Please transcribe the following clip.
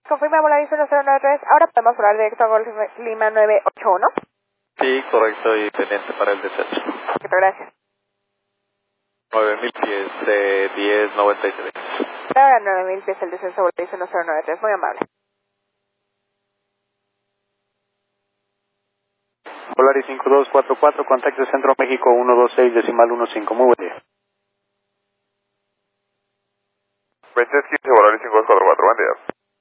Confirma Volaris 1093. Ahora podemos volar directo a Golf Lima 981. Sí, correcto, y pendiente para el descenso. Perfecto, gracias. 9000 pies, 1093. Ahora 9000 pies el descenso Volaris 1093. Muy amable. Volaris 5244, contacto Centro México 126 decimal 15. Muy buen día.